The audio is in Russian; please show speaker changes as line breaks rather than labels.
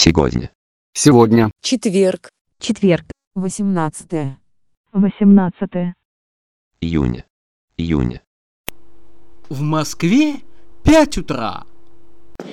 Сегодня.
Сегодня.
Четверг.
Четверг, 18
Июня. Июня.
В Москве 5 утра.